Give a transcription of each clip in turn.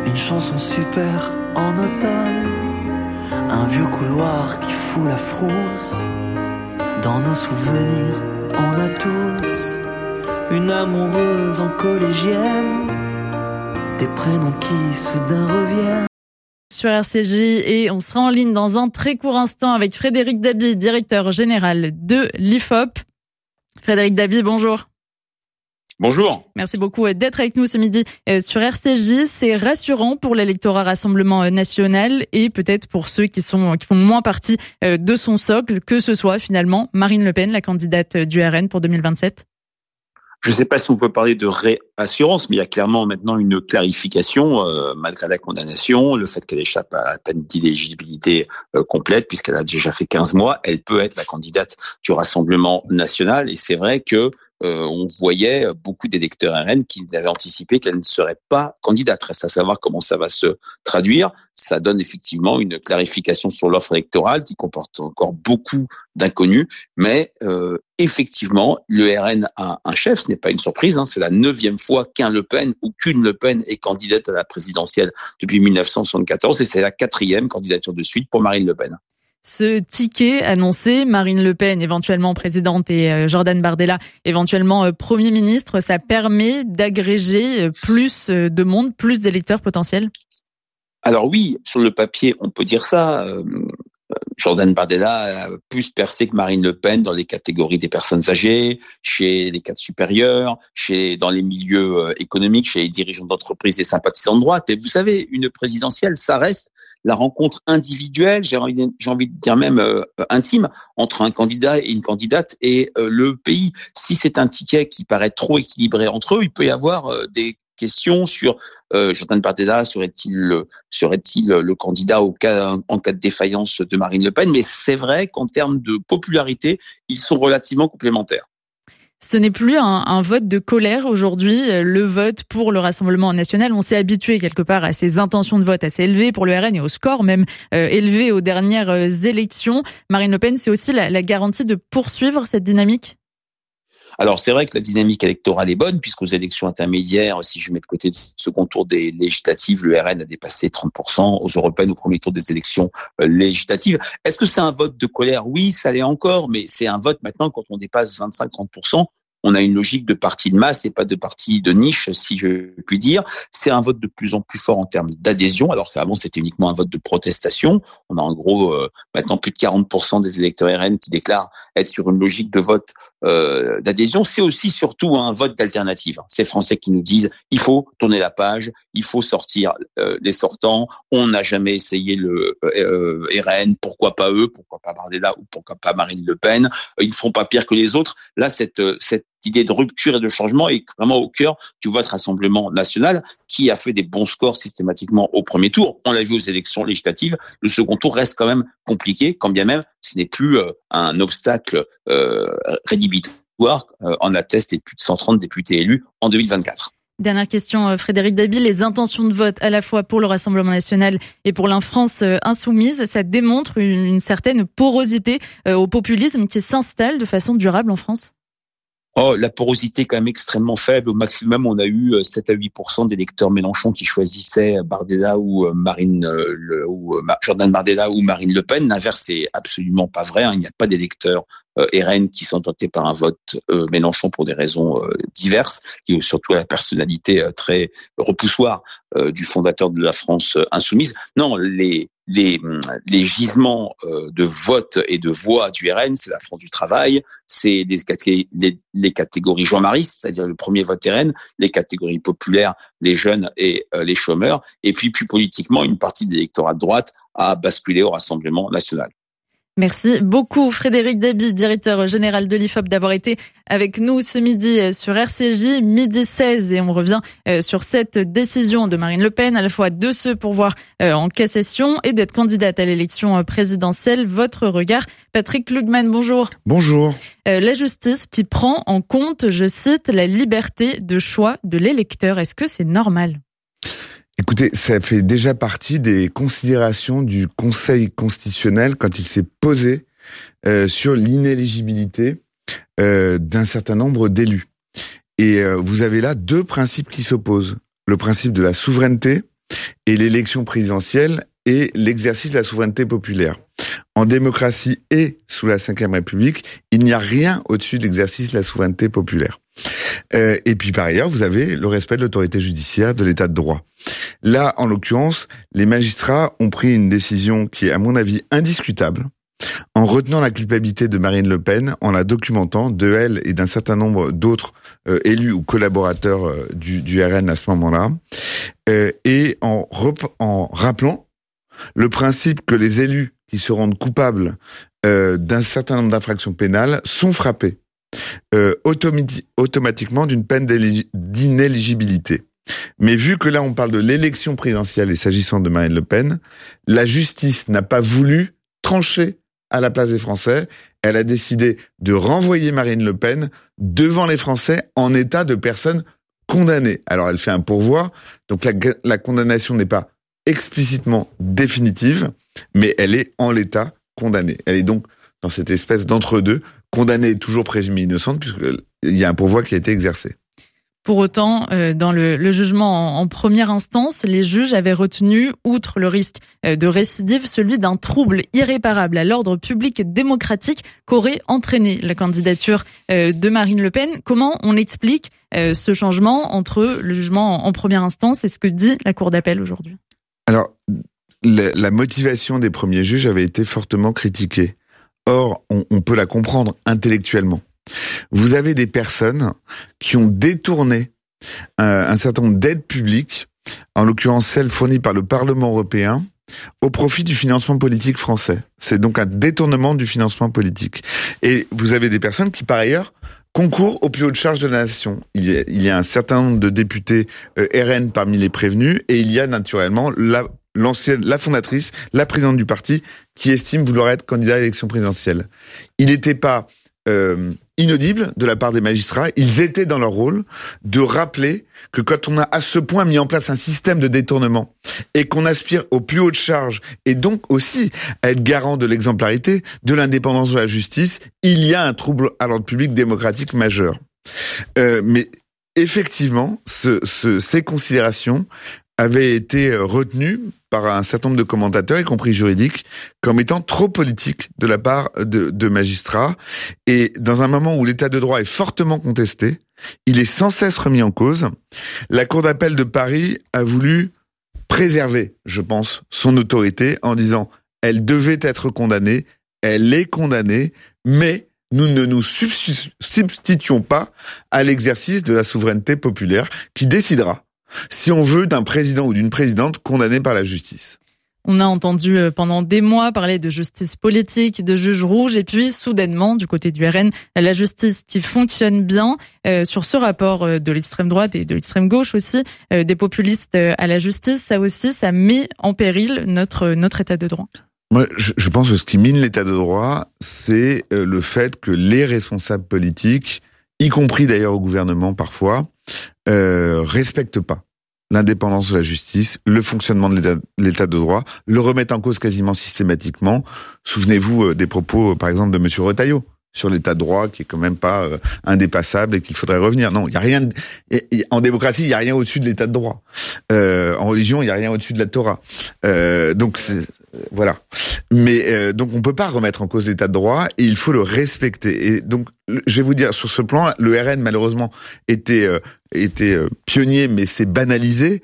Une chanson super en automne, un vieux couloir qui fout la frousse. Dans nos souvenirs, on a tous une amoureuse en collégienne, des prénoms qui soudain reviennent. Sur RCJ, et on sera en ligne dans un très court instant avec Frédéric Dabi, directeur général de l'IFOP. Frédéric Dabi, bonjour. Bonjour. Merci beaucoup d'être avec nous ce midi sur RCJ. C'est rassurant pour l'électorat Rassemblement national et peut-être pour ceux qui font moins partie de son socle, que ce soit finalement Marine Le Pen, la candidate du RN pour 2027. Je ne sais pas si on peut parler de réassurance, mais il y a clairement maintenant une clarification, malgré la condamnation, le fait qu'elle échappe à la peine d'inéligibilité complète, puisqu'elle a déjà fait 15 mois, elle peut être la candidate du Rassemblement national. Et c'est vrai que on voyait beaucoup d'électeurs RN qui avaient anticipé qu'elle ne serait pas candidate. Reste à savoir comment ça va se traduire. Ça donne effectivement une clarification sur l'offre électorale qui comporte encore beaucoup d'inconnus. Mais effectivement, le RN a un chef. Ce n'est pas une surprise. C'est la 9e fois qu'un Le Pen ou qu'une Le Pen est candidate à la présidentielle depuis 1974. Et c'est la 4e candidature de suite pour Marine Le Pen. Ce ticket annoncé, Marine Le Pen éventuellement présidente et Jordan Bardella éventuellement Premier ministre, ça permet d'agréger plus de monde, plus d'électeurs potentiels? Alors oui, sur le papier, on peut dire ça. Jordan Bardella a plus percé que Marine Le Pen dans les catégories des personnes âgées, chez les cadres supérieurs, dans les milieux économiques, chez les dirigeants d'entreprises et sympathisants de droite. Et vous savez, une présidentielle, ça reste la rencontre individuelle, j'ai envie de dire même intime, entre un candidat et une candidate et le pays. Si c'est un ticket qui paraît trop équilibré entre eux, il peut y avoir des questions sur Jordan Bardella serait-il le candidat en cas de défaillance de Marine Le Pen. Mais c'est vrai qu'en termes de popularité, ils sont relativement complémentaires. Ce n'est plus un vote de colère aujourd'hui, le vote pour le Rassemblement national. On s'est habitué quelque part à ces intentions de vote assez élevées pour le RN et au score même élevé aux dernières élections. Marine Le Pen, c'est aussi la garantie de poursuivre cette dynamique? Alors c'est vrai que la dynamique électorale est bonne, puisqu'aux élections intermédiaires, si je mets de côté le second tour des législatives, le RN a dépassé 30%, aux européennes au premier tour des élections législatives. Est-ce que c'est un vote de colère? Oui, ça l'est encore, mais c'est un vote maintenant quand on dépasse 25-30%. On a une logique de parti de masse et pas de parti de niche, si je puis dire. C'est un vote de plus en plus fort en termes d'adhésion, alors qu'avant c'était uniquement un vote de protestation. On a en gros maintenant plus de 40% des électeurs RN qui déclarent être sur une logique de vote d'adhésion. C'est aussi surtout un vote d'alternative. Ces Français qui nous disent il faut tourner la page, il faut sortir les sortants. On n'a jamais essayé le RN, pourquoi pas eux, pourquoi pas Bardella ou pourquoi pas Marine Le Pen. Ils ne font pas pire que les autres. Là, cette idée de rupture et de changement est vraiment au cœur du vote Rassemblement national, qui a fait des bons scores systématiquement au premier tour. On l'a vu aux élections législatives. Le second tour reste quand même compliqué, quand bien même ce n'est plus un obstacle rédhibitoire, en attestent les plus de 130 députés élus en 2024. Dernière question, Frédéric Dabi, les intentions de vote à la fois pour le Rassemblement national et pour l'Infrance insoumise, ça démontre une certaine porosité au populisme qui s'installe de façon durable en France? La porosité est quand même extrêmement faible. Au maximum, on a eu 7 à 8% d'électeurs Mélenchon qui choisissaient Bardella ou Jordan Bardella ou Marine Le Pen. L'inverse est absolument pas vrai. Il n'y a pas d'électeurs RN qui sont tentés par un vote Mélenchon pour des raisons diverses, et surtout la personnalité très repoussoire du fondateur de la France insoumise. Non, les gisements de vote et de voix du RN, c'est la France du travail, c'est les catégories Jean-Maristes, c'est-à-dire le premier vote RN, les catégories populaires, les jeunes et les chômeurs, et puis plus politiquement, une partie de l'électorat de droite a basculé au Rassemblement national. Merci beaucoup Frédéric Dabi, directeur général de l'IFOP, d'avoir été avec nous ce midi sur RCJ, midi 16, et on revient sur cette décision de Marine Le Pen, à la fois de se pourvoir en cassation et d'être candidate à l'élection présidentielle. Votre regard, Patrick Lugman, bonjour. Bonjour. La justice qui prend en compte, je cite, la liberté de choix de l'électeur. Est-ce que c'est normal ? Écoutez, ça fait déjà partie des considérations du Conseil constitutionnel quand il s'est posé sur l'inéligibilité d'un certain nombre d'élus. Et vous avez là deux principes qui s'opposent. Le principe de la souveraineté et l'élection présidentielle est l'exercice de la souveraineté populaire. En démocratie et sous la Ve République, il n'y a rien au-dessus de l'exercice de la souveraineté populaire. Et puis par ailleurs, vous avez le respect de l'autorité judiciaire, de l'état de droit. Là, en l'occurrence, les magistrats ont pris une décision qui est, à mon avis, indiscutable, en retenant la culpabilité de Marine Le Pen, en la documentant, de elle et d'un certain nombre d'autres élus ou collaborateurs du RN à ce moment-là, et en rappelant le principe que les élus qui se rendent coupables d'un certain nombre d'infractions pénales sont frappés automatiquement d'une peine d'inéligibilité. Mais vu que là on parle de l'élection présidentielle et s'agissant de Marine Le Pen, la justice n'a pas voulu trancher à la place des Français. Elle a décidé de renvoyer Marine Le Pen devant les Français en état de personne condamnée. Alors elle fait un pourvoi, donc la condamnation n'est pas explicitement définitive, mais elle est en l'état condamnée. Elle est donc dans cette espèce d'entre-deux, condamnée toujours présumée innocente, puisqu'il y a un pourvoi qui a été exercé. Pour autant, dans le jugement en première instance, les juges avaient retenu, outre le risque de récidive, celui d'un trouble irréparable à l'ordre public et démocratique qu'aurait entraîné la candidature de Marine Le Pen. Comment on explique ce changement entre le jugement en première instance et ce que dit la Cour d'appel aujourd'hui ? Alors, la motivation des premiers juges avait été fortement critiquée. Or, on peut la comprendre intellectuellement. Vous avez des personnes qui ont détourné un certain nombre d'aides publiques, en l'occurrence celles fournies par le Parlement européen, au profit du financement politique français. C'est donc un détournement du financement politique. Et vous avez des personnes qui, par ailleurs, concourent aux plus hautes charges de la nation. Il y a un certain nombre de députés RN parmi les prévenus, et il y a naturellement la fondatrice, la présidente du parti, qui estime vouloir être candidat à l'élection présidentielle. Il n'était pas inaudible de la part des magistrats. Ils étaient dans leur rôle de rappeler que quand on a à ce point mis en place un système de détournement et qu'on aspire aux plus hautes charges et donc aussi à être garant de l'exemplarité, de l'indépendance de la justice, il y a un trouble à l'ordre public démocratique majeur. Mais effectivement, ces considérations avaient été retenues par un certain nombre de commentateurs, y compris juridiques, comme étant trop politiques de la part de magistrats. Et dans un moment où l'état de droit est fortement contesté, il est sans cesse remis en cause. La Cour d'appel de Paris a voulu préserver, je pense, son autorité en disant « elle devait être condamnée, elle est condamnée, mais nous ne nous substituons pas à l'exercice de la souveraineté populaire qui décidera si on veut d'un président ou d'une présidente condamnée par la justice. » On a entendu pendant des mois parler de justice politique, de juges rouges, et puis soudainement, du côté du RN, la justice qui fonctionne bien. Sur ce rapport de l'extrême droite et de l'extrême gauche aussi, des populistes à la justice, ça aussi, ça met en péril notre état de droit. Moi, je pense que ce qui mine l'état de droit, c'est le fait que les responsables politiques, y compris d'ailleurs au gouvernement parfois, respectent pas l'indépendance de la justice, le fonctionnement de l'état de droit, le remettent en cause quasiment systématiquement. Souvenez-vous des propos, par exemple, de monsieur Retailleau sur l'état de droit, qui est quand même pas indépassable et qu'il faudrait revenir. Non, il y a rien. En démocratie, il y a rien au-dessus de l'état de droit. En religion, il y a rien au-dessus de la Torah. Donc voilà. Mais donc on peut pas remettre en cause l'état de droit et il faut le respecter. Et donc je vais vous dire, sur ce plan, le RN malheureusement était pionnier, mais c'est banalisé.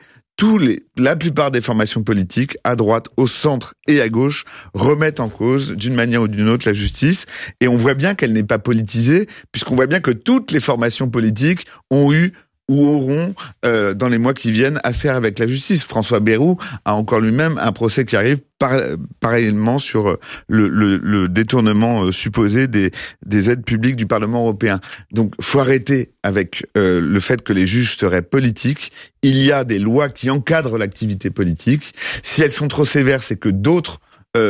La plupart des formations politiques, à droite, au centre et à gauche, remettent en cause, d'une manière ou d'une autre, la justice. Et on voit bien qu'elle n'est pas politisée, puisqu'on voit bien que toutes les formations politiques ont eu ou auront, dans les mois qui viennent, affaire avec la justice. François Bayrou a encore lui-même un procès qui arrive parallèlement sur le détournement supposé des aides publiques du Parlement européen. Donc, faut arrêter avec le fait que les juges seraient politiques. Il y a des lois qui encadrent l'activité politique. Si elles sont trop sévères, c'est que d'autres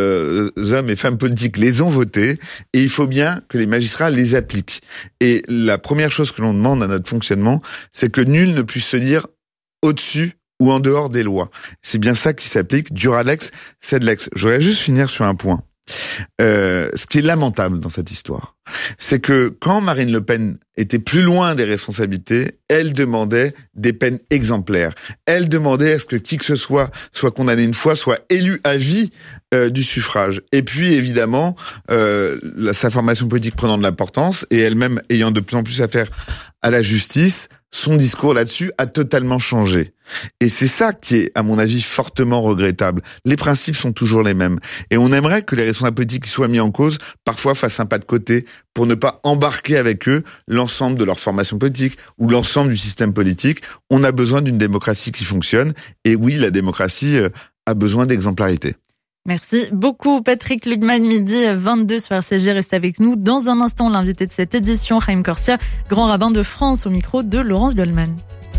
hommes et femmes politiques les ont votées, et il faut bien que les magistrats les appliquent. Et la première chose que l'on demande à notre fonctionnement, c'est que nul ne puisse se dire au-dessus ou en dehors des lois. C'est bien ça qui s'applique. Dura lex, sed lex. Je voudrais juste finir sur un point. Ce qui est lamentable dans cette histoire, c'est que quand Marine Le Pen était plus loin des responsabilités, elle demandait des peines exemplaires. Elle demandait à ce que qui que ce soit condamné une fois, soit élu à vie du suffrage. Et puis évidemment, sa formation politique prenant de l'importance et elle-même ayant de plus en plus affaire à la justice, son discours là-dessus a totalement changé. Et c'est ça qui est, à mon avis, fortement regrettable. Les principes sont toujours les mêmes. Et on aimerait que les responsables politiques qui soient mis en cause, parfois fassent un pas de côté pour ne pas embarquer avec eux l'ensemble de leur formation politique ou l'ensemble du système politique. On a besoin d'une démocratie qui fonctionne. Et oui, la démocratie a besoin d'exemplarité. Merci beaucoup Patrick Lugman, midi 22 sur RCJ. Reste avec nous. Dans un instant, l'invité de cette édition, Haïm Corsia, grand rabbin de France, au micro de Laurence Goldman.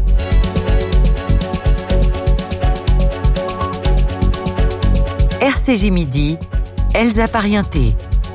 RCJ Midi, Elsa Parienté.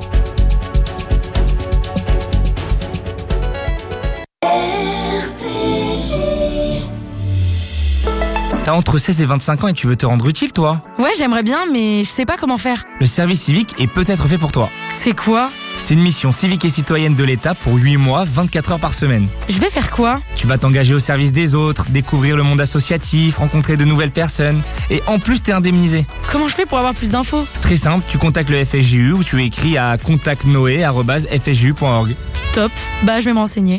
T'as entre 16 et 25 ans et tu veux te rendre utile, toi? Ouais, j'aimerais bien, mais je sais pas comment faire. Le service civique est peut-être fait pour toi. C'est quoi? C'est une mission civique et citoyenne de l'État pour 8 mois, 24 heures par semaine. Je vais faire quoi? Tu vas t'engager au service des autres, découvrir le monde associatif, rencontrer de nouvelles personnes. Et en plus, t'es indemnisé. Comment je fais pour avoir plus d'infos? Très simple, tu contactes le FSJU ou tu écris à contactnoé@fsju.org. Top, bah je vais me renseigner.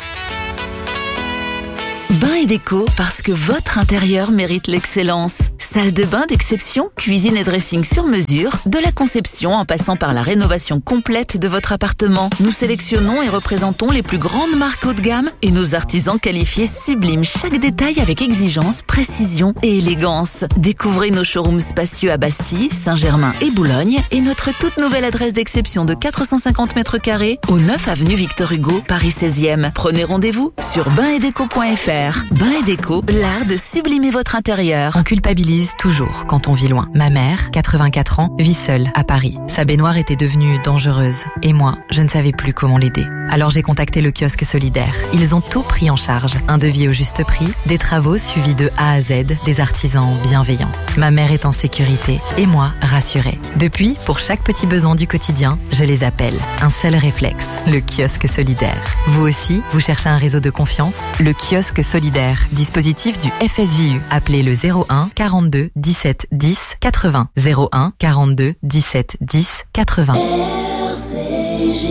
Bain et déco, parce que votre intérieur mérite l'excellence. Salle de bain d'exception, cuisine et dressing sur mesure, de la conception en passant par la rénovation complète de votre appartement. Nous sélectionnons et représentons les plus grandes marques haut de gamme et nos artisans qualifiés subliment chaque détail avec exigence, précision et élégance. Découvrez nos showrooms spacieux à Bastille, Saint-Germain et Boulogne et notre toute nouvelle adresse d'exception de 450 mètres carrés au 9 avenue Victor Hugo, Paris 16e. Prenez rendez-vous sur bainetdeco.fr. Bain et déco, l'art de sublimer votre intérieur. On culpabilise toujours quand on vit loin. Ma mère, 84 ans, vit seule à Paris. Sa baignoire était devenue dangereuse et moi, je ne savais plus comment l'aider. Alors j'ai contacté le kiosque solidaire. Ils ont tout pris en charge. Un devis au juste prix, des travaux suivis de A à Z, des artisans bienveillants. Ma mère est en sécurité et moi, rassurée. Depuis, pour chaque petit besoin du quotidien, je les appelle. Un seul réflexe, le kiosque solidaire. Vous aussi, vous cherchez un réseau de confiance? Le kiosque solidaire, dispositif du FSJU. Appelez le 01 42 17 10 80. 01 42 17 10 80. RCJ.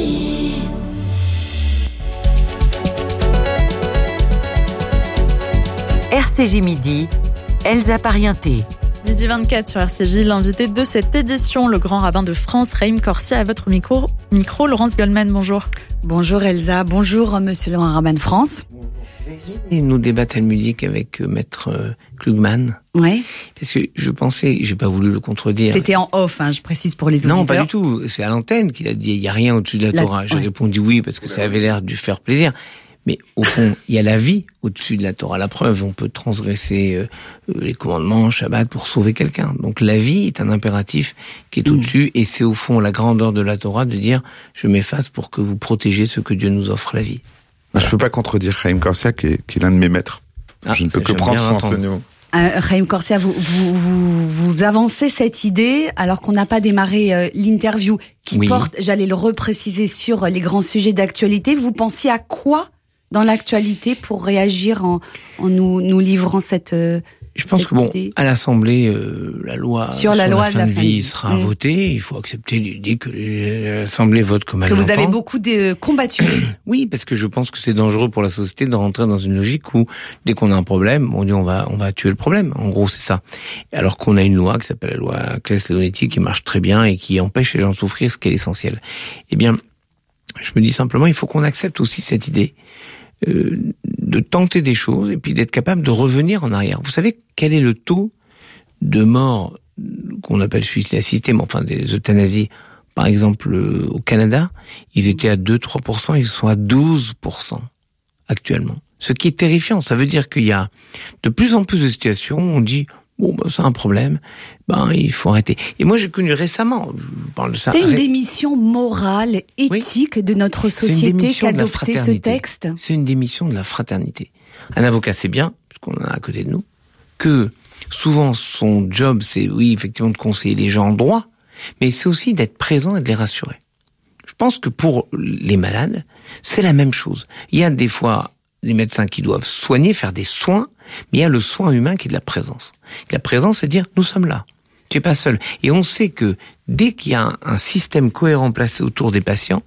RCJ Midi, Elsa Parienté. Midi 24 sur RCJ, l'invité de cette édition, le grand rabbin de France, Haïm Corsia, à votre micro, Laurence Goldman, bonjour. Bonjour Elsa, bonjour monsieur le grand rabbin de France. Et nous débattons Talmudique avec maître Klugman. Ouais. Parce que je pensais, j'ai pas voulu le contredire. C'était en off, je précise pour les auditeurs. Non, pas du tout. C'est à l'antenne qu'il a dit, il y a rien au-dessus de la Torah. J'ai répondu oui parce que ça avait l'air de faire plaisir. Mais au fond, il y a la vie au-dessus de la Torah. La preuve, on peut transgresser les commandements, Shabbat, pour sauver quelqu'un. Donc la vie est un impératif qui est au-dessus, et c'est au fond la grandeur de la Torah de dire « je m'efface pour que vous protégiez ce que Dieu nous offre, la vie ». Voilà. Je peux pas contredire Haïm Corsia, qui est l'un de mes maîtres. Je ne peux que prendre son enseignement. Haïm Corsia, vous avancez cette idée alors qu'on n'a pas démarré l'interview qui porte, j'allais le repréciser, sur les grands sujets d'actualité. Vous pensiez à quoi dans l'actualité pour réagir en nous livrant cette je pense que à l'Assemblée, la loi sur la fin de vie sera votée. Il faut accepter l'idée que l'Assemblée vote comme elle l'entend. Que vous avez beaucoup combattu. Oui, parce que je pense que c'est dangereux pour la société de rentrer dans une logique où dès qu'on a un problème, on dit on va tuer le problème. En gros, c'est ça. Alors qu'on a une loi qui s'appelle la loi Claes-Leonetti qui marche très bien et qui empêche les gens de souffrir, ce qui est l'essentiel. Eh bien, je me dis simplement, il faut qu'on accepte aussi cette idée de tenter des choses et puis d'être capable de revenir en arrière. Vous savez quel est le taux de morts qu'on appelle suicide assisté, mais enfin des euthanasies, par exemple au Canada, ils étaient à 2-3%, ils sont à 12% actuellement. Ce qui est terrifiant, ça veut dire qu'il y a de plus en plus de situations où on dit c'est un problème, il faut arrêter. Et moi, j'ai connu récemment, je parle de ça. C'est une démission morale, éthique de notre société qu'a adopté ce texte. C'est une démission de la fraternité. Un avocat, c'est bien, puisqu'on en a à côté de nous, que souvent son job, c'est, effectivement, de conseiller les gens en droit, mais c'est aussi d'être présent et de les rassurer. Je pense que pour les malades, c'est la même chose. Il y a des fois des médecins qui doivent soigner, faire des soins, mais il y a le soin humain qui est de la présence. La présence, c'est dire, nous sommes là. Tu es pas seul. Et on sait que dès qu'il y a un système cohérent placé autour des patients,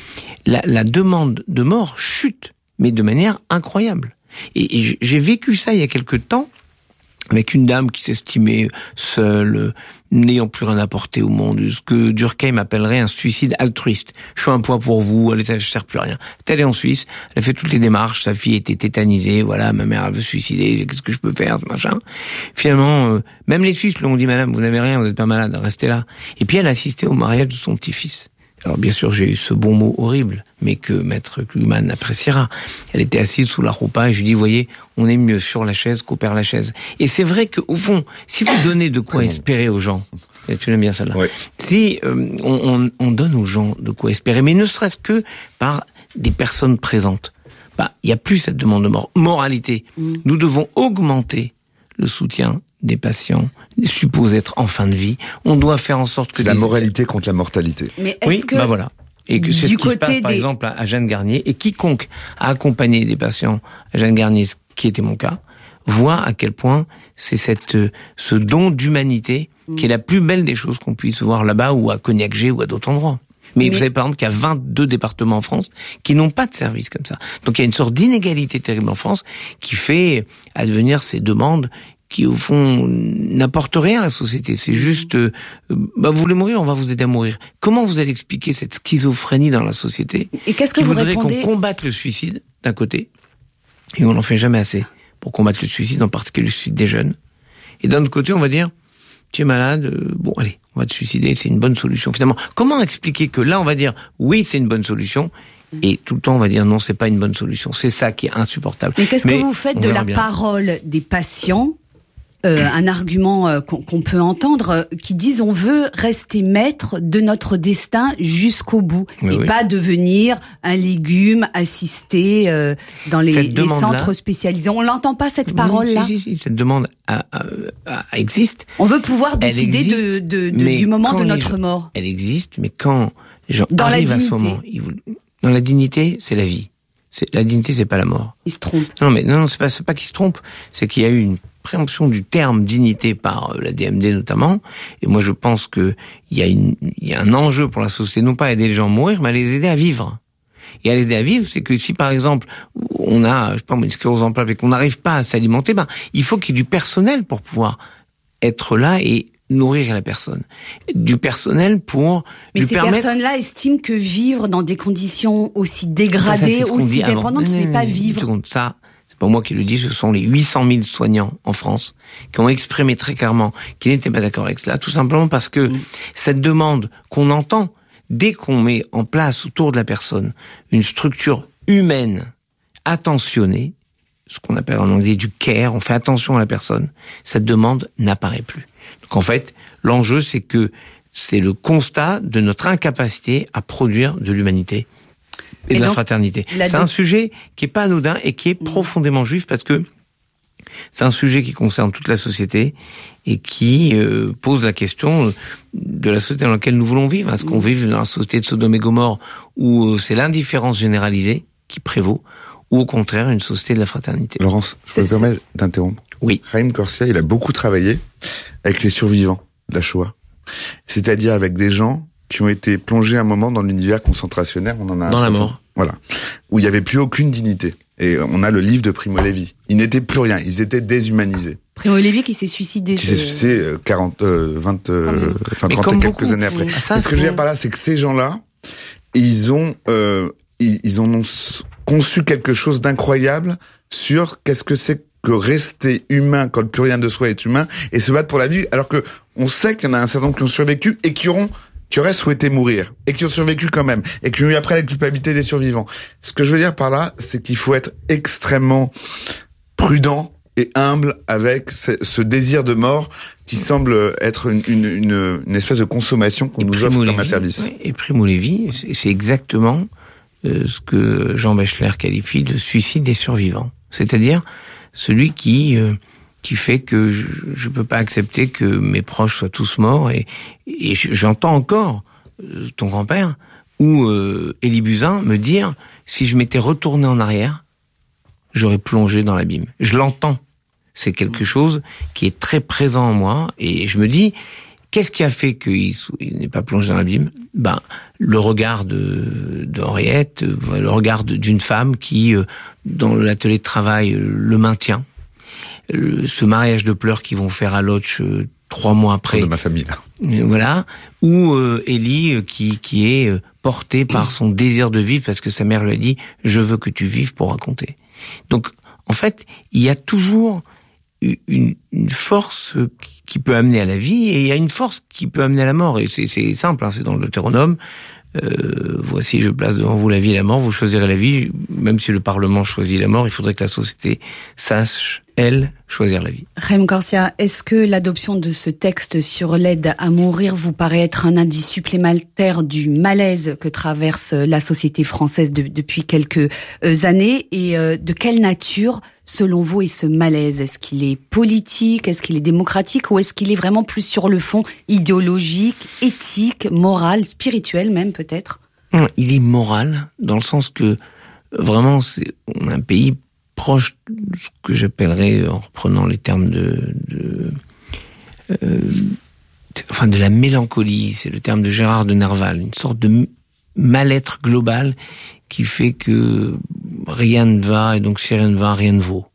la demande de mort chute, mais de manière incroyable. Et j'ai vécu ça il y a quelque temps, avec une dame qui s'estimait seule, n'ayant plus rien apporté au monde, ce que Durkheim appellerait un suicide altruiste. Je suis un poids pour vous, allez, ça ne sert plus à rien. Elle est en Suisse, elle a fait toutes les démarches, sa fille était tétanisée, voilà, ma mère elle veut se suicider, qu'est-ce que je peux faire, ce machin. Finalement, même les Suisses lui ont dit, madame, vous n'avez rien, vous n'êtes pas malade, restez là. Et puis elle a assisté au mariage de son petit-fils. Alors bien sûr, j'ai eu ce bon mot horrible, mais que Maître Kluman appréciera. Elle était assise sous la roupa et je lui dis, voyez, on est mieux sur la chaise qu'au Père Lachaise. Et c'est vrai qu'au fond, si vous donnez de quoi espérer aux gens, et tu l'aimes bien celle-là, oui. Si on donne aux gens de quoi espérer, mais ne serait-ce que par des personnes présentes, il n'y a plus cette demande de moralité. Nous devons augmenter le soutien des patients supposés être en fin de vie. On doit faire en sorte que... C'est la moralité contre la mortalité. Mais est-ce que... voilà. Et que c'est ce qui se passe, par exemple, à Jeanne Garnier. Et quiconque a accompagné des patients à Jeanne Garnier, ce qui était mon cas, voit à quel point c'est ce don d'humanité qui est la plus belle des choses qu'on puisse voir là-bas ou à Cognac-G ou à d'autres endroits. Mais vous savez par exemple qu'il y a 22 départements en France qui n'ont pas de service comme ça. Donc il y a une sorte d'inégalité terrible en France qui fait advenir ces demandes qui, au fond, n'apportent rien à la société. C'est juste, vous voulez mourir, on va vous aider à mourir. Comment vous allez expliquer cette schizophrénie dans la société? Et qu'est-ce que vous répondez? Qu'on combatte le suicide, d'un côté, et on n'en fait jamais assez pour combattre le suicide, en particulier le suicide des jeunes. Et d'un autre côté, on va dire, tu es malade, bon, allez, on va te suicider, c'est une bonne solution. Finalement, comment expliquer que là, on va dire, oui, c'est une bonne solution, et tout le temps, on va dire, non, c'est pas une bonne solution. C'est ça qui est insupportable. Mais qu'est-ce que vous faites de la parole des patients? Un argument qu'on peut entendre qui disent on veut rester maître de notre destin jusqu'au bout pas devenir un légume assisté dans les centres spécialisés. On l'entend pas cette parole-là. Si, cette demande existe. On veut pouvoir décider du moment de notre mort. Elle existe, mais quand les gens arrivent à ce moment, dans la dignité, c'est la vie. La dignité, c'est pas la mort. Ils se trompent. Non, c'est pas qu'ils se trompent, c'est qu'il y a eu une préemption du terme dignité par la DMD notamment, et moi je pense que il y a un enjeu pour la société, non pas aider les gens à mourir, mais à les aider à vivre. Et à les aider à vivre, c'est que si par exemple on a, je sais pas, une sclérose en plaques et qu'on n'arrive pas à s'alimenter, il faut qu'il y ait du personnel pour pouvoir être là et nourrir la personne. Du personnel pour lui permettre... Mais ces personnes-là estiment que vivre dans des conditions aussi dégradées, aussi dépendantes, ce n'est pas vivre. Ça, c'est pas moi qui le dis, ce sont les 800 000 soignants en France qui ont exprimé très clairement qu'ils n'étaient pas d'accord avec cela, tout simplement parce que cette demande qu'on entend, dès qu'on met en place autour de la personne une structure humaine, attentionnée, ce qu'on appelle en anglais du care, on fait attention à la personne, cette demande n'apparaît plus. Donc en fait, l'enjeu c'est que c'est le constat de notre incapacité à produire de l'humanité et de la fraternité. C'est un sujet qui est pas anodin et qui est profondément juif parce que c'est un sujet qui concerne toute la société et qui pose la question de la société dans laquelle nous voulons vivre. Est-ce qu'on vive dans la société de Sodome et Gomorrhe où c'est l'indifférence généralisée qui prévaut ou au contraire une société de la fraternité? Laurence, ça me permet d'interrompre. Oui. Chaim Corsia, il a beaucoup travaillé avec les survivants de la Shoah. C'est-à-dire avec des gens qui ont été plongés un moment dans l'univers concentrationnaire, on en a dans la mort. Voilà. Où il n'y avait plus aucune dignité. Et on a le livre de Primo Levi. Ils n'étaient plus rien, ils étaient déshumanisés. Primo Levi qui s'est suicidé. Qui s'est suicidé 30 et quelques années après. Ça, ce que je veux dire par là, c'est que ces gens-là, ils en ont conçu quelque chose d'incroyable sur qu'est-ce que c'est que rester humain quand plus rien de soi est humain et se battre pour la vie, alors que on sait qu'il y en a un certain nombre qui ont survécu et qui auraient souhaité mourir et qui ont survécu quand même et qui ont eu après la culpabilité des survivants. Ce que je veux dire par là, c'est qu'il faut être extrêmement prudent et humble avec ce désir de mort qui semble être une espèce de consommation qu'on nous offre comme un service. Oui, et Primo Levi, c'est exactement ce que Jean Bechler qualifie de suicide des survivants. C'est-à-dire celui qui qui fait que je peux pas accepter que mes proches soient tous morts et j'entends encore ton grand-père ou Élie Buzyn me dire si je m'étais retourné en arrière, j'aurais plongé dans l'abîme. Je l'entends. C'est quelque chose qui est très présent en moi et je me dis qu'est-ce qui a fait qu'il n'est pas plongé dans l'abîme ? Le regard de Henriette, le regard d'une femme qui dans l'atelier de travail le maintient. Ce mariage de pleurs qu'ils vont faire à Lodge 3 mois après. De ma famille, là. Voilà. Ou Élie qui est portée par son désir de vivre parce que sa mère lui a dit « Je veux que tu vives pour raconter ». Donc, en fait, il y a toujours une force qui peut amener à la vie et il y a une force qui peut amener à la mort. Et c'est simple, c'est dans le Deutéronome. Voici, je place devant vous la vie et la mort, vous choisirez la vie, même si le Parlement choisit la mort, il faudrait que la société sache, elle, choisir la vie. Raïm Corsia, est-ce que l'adoption de ce texte sur l'aide à mourir vous paraît être un indice supplémentaire du malaise que traverse la société française depuis quelques années et de quelle nature, selon vous, est ce malaise ? Est-ce qu'il est politique ? Est-ce qu'il est démocratique ? Ou est-ce qu'il est vraiment plus sur le fond idéologique, éthique, moral, spirituel même peut-être ? Il est moral, dans le sens que vraiment, on a un pays proche de ce que j'appellerais, en reprenant les termes de la mélancolie, c'est le terme de Gérard de Nerval, une sorte de mal-être global qui fait que rien ne va, et donc si rien ne va, rien ne vaut.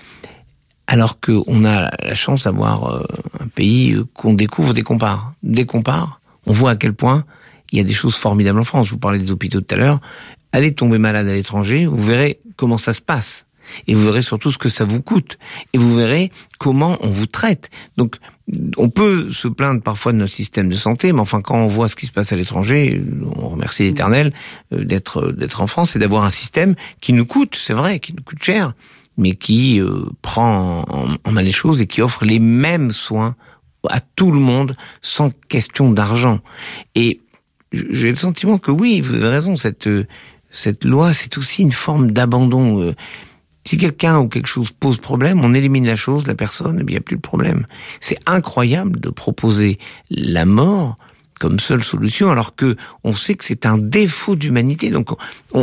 Alors qu'on a la chance d'avoir un pays qu'on découvre dès qu'on part. Dès qu'on part, on voit à quel point il y a des choses formidables en France. Je vous parlais des hôpitaux tout à l'heure. Allez tomber malade à l'étranger, vous verrez comment ça se passe. Et vous verrez surtout ce que ça vous coûte. Et vous verrez comment on vous traite. Donc, on peut se plaindre parfois de notre système de santé, mais enfin, quand on voit ce qui se passe à l'étranger, on remercie l'Éternel d'être en France et d'avoir un système qui nous coûte, c'est vrai, qui nous coûte cher, mais qui prend en main les choses et qui offre les mêmes soins à tout le monde sans question d'argent. Et j'ai le sentiment que oui, vous avez raison, cette loi, c'est aussi une forme d'abandon. Si quelqu'un ou quelque chose pose problème, on élimine la chose, la personne, et bien il n'y a plus de problème. C'est incroyable de proposer la mort comme seule solution, alors que on sait que c'est un défaut d'humanité. Donc on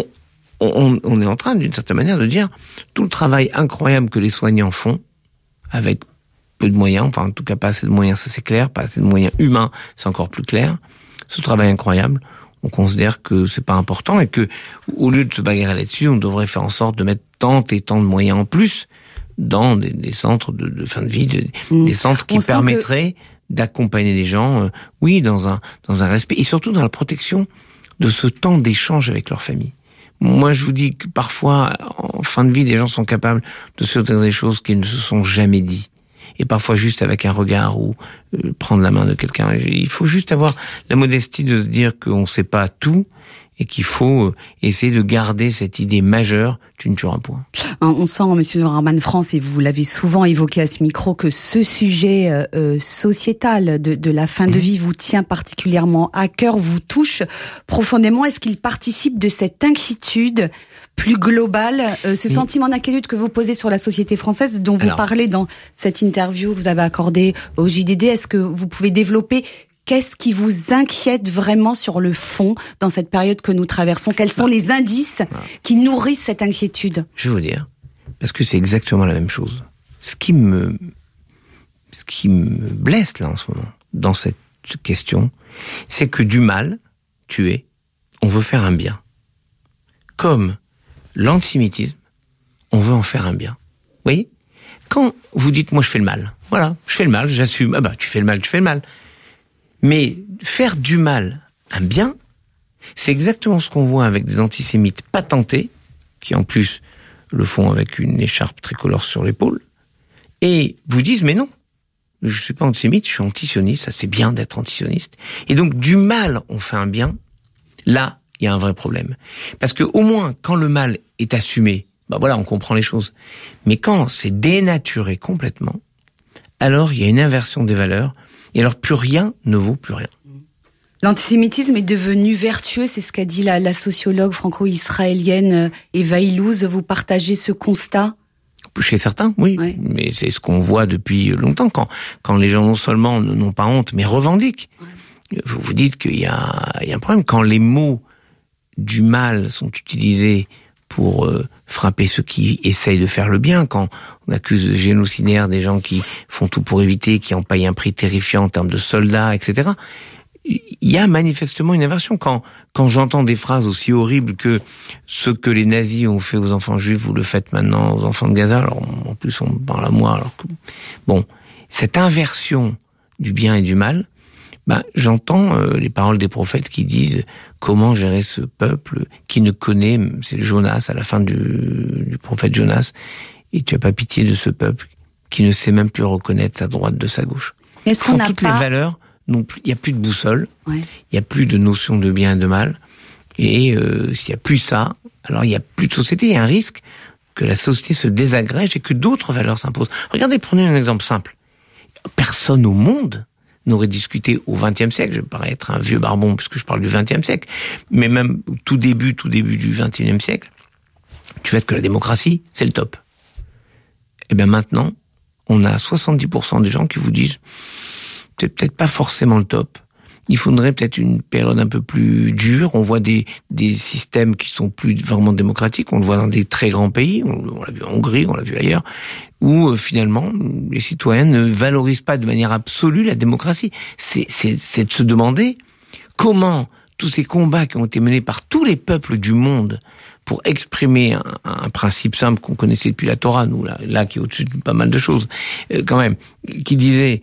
est en train, d'une certaine manière, de dire tout le travail incroyable que les soignants font, avec peu de moyens, enfin en tout cas pas assez de moyens, ça c'est clair, pas assez de moyens humains, c'est encore plus clair. Ce travail incroyable, on considère que c'est pas important et que, au lieu de se bagarrer là-dessus, on devrait faire en sorte de mettre tant et tant de moyens en plus dans des centres de fin de vie, des centres qui permettraient d'accompagner les gens, oui, dans un respect et surtout dans la protection de ce temps d'échange avec leur famille. Moi, je vous dis que parfois, en fin de vie, des gens sont capables de se dire des choses qu'ils ne se sont jamais dit. Et parfois juste avec un regard ou prendre la main de quelqu'un. Il faut juste avoir la modestie de se dire qu'on ne sait pas tout et qu'il faut essayer de garder cette idée majeure, tu ne tueras point. On sent, Monsieur le Rahman France, et vous l'avez souvent évoqué à ce micro, que ce sujet sociétal de la fin de vie vous tient particulièrement à cœur, vous touche profondément. Est-ce qu'il participe de cette inquiétude plus globale, ce sentiment d'inquiétude que vous posez sur la société française, dont vous parlez dans cette interview que vous avez accordée au JDD? Est-ce que vous pouvez développer? Qu'est-ce qui vous inquiète vraiment sur le fond dans cette période que nous traversons? Quels sont les indices qui nourrissent cette inquiétude? Je vais vous dire, parce que c'est exactement la même chose. Ce qui me blesse là en ce moment, dans cette question, c'est que du mal, on veut faire un bien. Comme l'antisémitisme, on veut en faire un bien. Vous voyez? Quand vous dites, moi je fais le mal, voilà, je fais le mal, j'assume, ah bah tu fais le mal. Mais faire du mal un bien, c'est exactement ce qu'on voit avec des antisémites patentés, qui en plus le font avec une écharpe tricolore sur l'épaule, et vous disent, mais non, je suis pas antisémite, je suis antisioniste, ça c'est bien d'être antisioniste. Et donc du mal, on fait un bien, là, il y a un vrai problème. Parce que au moins, quand le mal est assumé, bah voilà, on comprend les choses. Mais quand c'est dénaturé complètement, alors il y a une inversion des valeurs, et alors plus rien ne vaut plus rien. L'antisémitisme est devenu vertueux, c'est ce qu'a dit la sociologue franco-israélienne Eva Illouz. Vous partagez ce constat? Chez certains, oui, mais c'est ce qu'on voit depuis longtemps, quand les gens non seulement n'ont pas honte, mais revendiquent. Vous vous dites qu'il y a un problème. Quand les mots du mal sont utilisés pour frapper ceux qui essayent de faire le bien, quand on accuse de génocidaires des gens qui font tout pour éviter, qui en payent un prix terrifiant en termes de soldats, etc., il y a manifestement une inversion. Quand j'entends des phrases aussi horribles que ce que les nazis ont fait aux enfants juifs, vous le faites maintenant aux enfants de Gaza, alors en plus on parle à moi, alors que bon, cette inversion du bien et du mal, j'entends les paroles des prophètes qui disent comment gérer ce peuple qui ne connaît, c'est Jonas à la fin du prophète Jonas, et tu as pas pitié de ce peuple qui ne sait même plus reconnaître sa droite de sa gauche. Est-ce qu'on a toutes les valeurs non plus, il y a plus de boussole, il y a plus de notion de bien et de mal, et s'il y a plus ça, alors il y a plus de société, il y a un risque que la société se désagrège et que d'autres valeurs s'imposent. Regardez, prenez un exemple simple. Personne au monde n'aurait discuté au XXe siècle, je parais être un vieux barbon puisque je parle du XXe siècle, mais même tout début du XXIe siècle, du fait que la démocratie, c'est le top. Et bien maintenant, on a 70% des gens qui vous disent c'est peut-être pas forcément le top. Il faudrait peut-être une période un peu plus dure. On voit des systèmes qui sont plus vraiment démocratiques. On le voit dans des très grands pays. On l'a vu en Hongrie, on l'a vu ailleurs, où finalement les citoyens ne valorisent pas de manière absolue la démocratie. C'est de se demander comment tous ces combats qui ont été menés par tous les peuples du monde pour exprimer un principe simple qu'on connaissait depuis la Torah, nous là qui est au-dessus de pas mal de choses, quand même, qui disait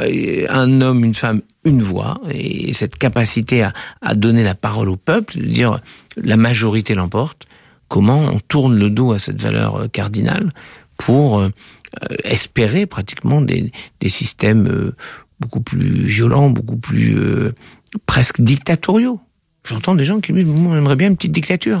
un homme, une femme, une voix, et cette capacité à donner la parole au peuple, de dire la majorité l'emporte. Comment on tourne le dos à cette valeur cardinale pour espérer pratiquement des systèmes beaucoup plus violents, beaucoup plus presque dictatoriaux. J'entends des gens qui me disent on aimerait bien une petite dictature.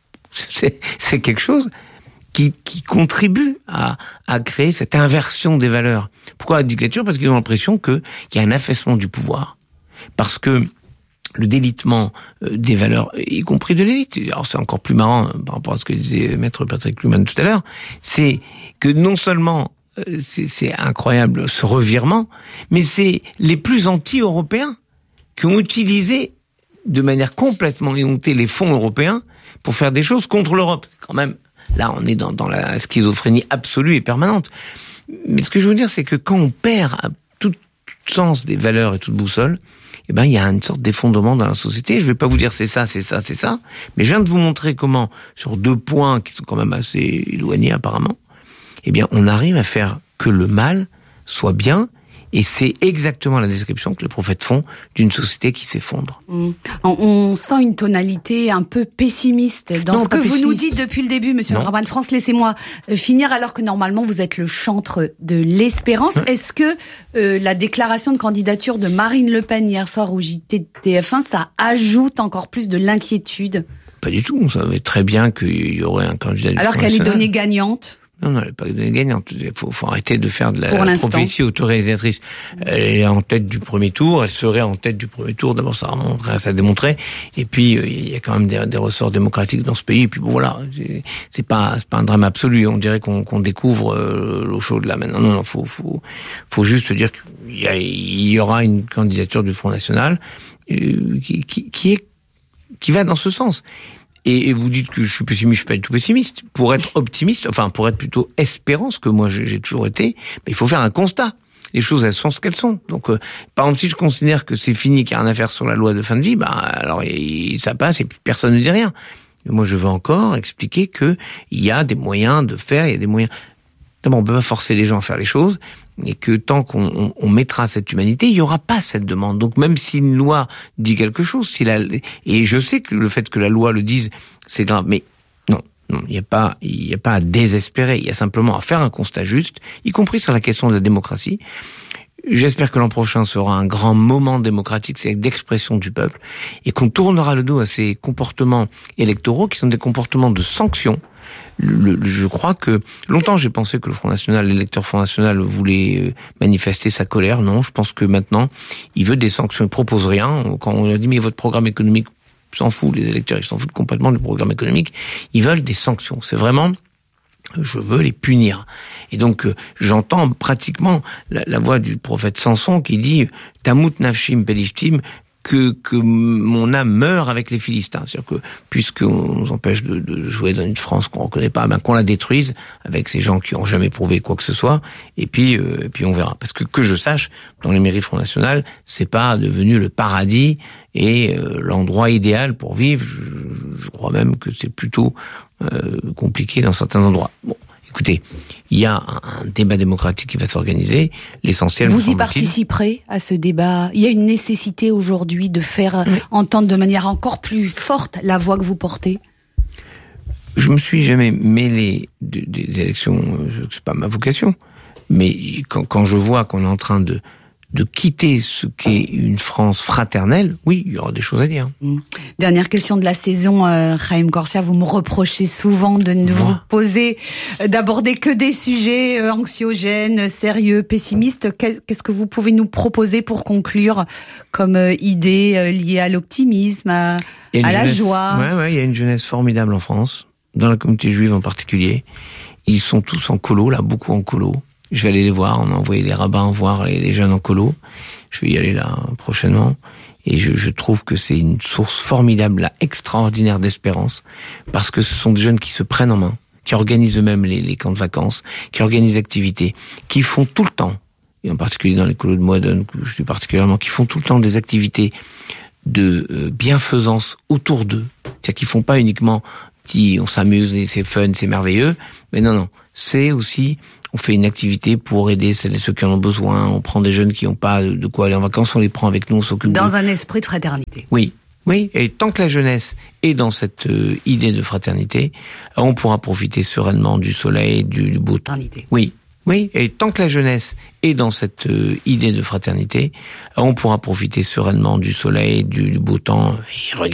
C'est quelque chose qui contribue à créer cette inversion des valeurs. Pourquoi la dictature? Parce qu'ils ont l'impression qu'il y a un affaissement du pouvoir. Parce que le délitement des valeurs, y compris de l'élite, alors c'est encore plus marrant par rapport à ce que disait Maître Patrick Luman tout à l'heure, c'est que non seulement c'est incroyable ce revirement, mais c'est les plus anti-européens qui ont utilisé de manière complètement éhontée les fonds européens pour faire des choses contre l'Europe. Quand même, là, on est dans la schizophrénie absolue et permanente. Mais ce que je veux dire, c'est que quand on perd tout sens des valeurs et toute boussole, il y a une sorte d'effondrement dans la société. Je vais pas vous dire c'est ça, mais je viens de vous montrer comment, sur 2 points qui sont quand même assez éloignés apparemment, on arrive à faire que le mal soit bien. Et c'est exactement la description que les prophètes font d'une société qui s'effondre. On sent une tonalité un peu pessimiste dans ce que vous nous dites depuis le début, Monsieur le rabbin de France. Laissez-moi finir, alors que normalement vous êtes le chantre de l'espérance. Est-ce que la déclaration de candidature de Marine Le Pen hier soir au JT de TF1, ça ajoute encore plus de l'inquiétude? Pas du tout. On savait très bien qu'il y aurait un candidat du alors qu'elle est donnée gagnante. Non, elle n'est pas gagnante. Il faut arrêter de faire de la prophétie autoréalisatrice. Elle est en tête du premier tour, elle serait en tête du premier tour. D'abord, ça a démontré. Et puis, il y a quand même des ressorts démocratiques dans ce pays. Et puis, bon, voilà. C'est pas un drame absolu. On dirait qu'on découvre l'eau chaude là maintenant. Non, faut juste dire qu'il y aura une candidature du Front National qui va dans ce sens. Et vous dites que je suis pessimiste, je suis pas du tout pessimiste. Pour être optimiste, pour être plutôt espérant, ce que moi j'ai toujours été, il faut faire un constat. Les choses, elles sont ce qu'elles sont. Donc, par exemple, si je considère que c'est fini, qu'il n'y a rien à faire sur la loi de fin de vie, alors ça passe et puis personne ne dit rien. Mais moi, je veux encore expliquer que il y a des moyens de faire, il y a des moyens. D'abord, on peut pas forcer les gens à faire les choses, et que tant qu'on mettra cette humanité, il y aura pas cette demande. Donc même si une loi dit quelque chose, et je sais que le fait que la loi le dise, c'est grave, mais non, il n'y a pas à désespérer. Il y a simplement à faire un constat juste, y compris sur la question de la démocratie. J'espère que l'an prochain sera un grand moment démocratique, c'est d'expression du peuple, et qu'on tournera le dos à ces comportements électoraux qui sont des comportements de sanction. Je crois que longtemps j'ai pensé que le Front National, l'électeur Front National voulait manifester sa colère. Non, je pense que maintenant il veut des sanctions. Il propose rien. Quand on leur dit mais votre programme économique, s'en fout, les électeurs ils s'en foutent complètement du programme économique. Ils veulent des sanctions. C'est vraiment Je veux les punir. Et donc, j'entends pratiquement la voix du prophète Samson qui dit « Tamut nafshim pelishtim » que mon âme meurt avec les Philistins. C'est-à-dire que, puisqu'on nous empêche de jouer dans une France qu'on reconnaît pas, qu'on la détruise avec ces gens qui ont jamais prouvé quoi que ce soit, et puis on verra. Parce que je sache, dans les mairies Front National, c'est pas devenu le paradis et l'endroit idéal pour vivre. Je crois même que c'est plutôt compliqué dans certains endroits. Bon. Écoutez, il y a un débat démocratique qui va s'organiser. L'essentiel, vous y participerez à ce débat. Il y a une nécessité aujourd'hui de faire entendre de manière encore plus forte la voix que vous portez. Je me suis jamais mêlé des élections, c'est pas ma vocation. Mais quand je vois qu'on est en train de quitter ce qu'est une France fraternelle, oui, il y aura des choses à dire. Dernière question de la saison, Chaim Corsia, vous me reprochez souvent de ne vous d'aborder que des sujets anxiogènes, sérieux, pessimistes. Qu'est-ce que vous pouvez nous proposer pour conclure comme idée liée à l'optimisme, à la joie? Ouais, il y a une jeunesse formidable en France, dans la communauté juive en particulier. Ils sont tous en colo, là, beaucoup en colo. Je vais aller les voir, on a envoyé les rabbins voir les jeunes en colo. Je vais y aller là prochainement. Et je trouve que c'est une source formidable, là, extraordinaire d'espérance. Parce que ce sont des jeunes qui se prennent en main, qui organisent eux-mêmes les camps de vacances, qui organisent des activités, qui font tout le temps, et en particulier dans les colos de Moadone, que je suis particulièrement, qui font tout le temps des activités de bienfaisance autour d'eux. C'est-à-dire qu'ils font pas uniquement on s'amuse et c'est fun, c'est merveilleux. Mais non. C'est aussi, on fait une activité pour aider celles et ceux qui en ont besoin. On prend des jeunes qui n'ont pas de quoi aller en vacances, on les prend avec nous, on s'occupe dans un esprit de fraternité. Oui. Et tant que la jeunesse est dans cette idée de fraternité, on pourra profiter sereinement du soleil, du beau temps. Oui. Et tant que la jeunesse est dans cette idée de fraternité, on pourra profiter sereinement du soleil, du beau temps. Et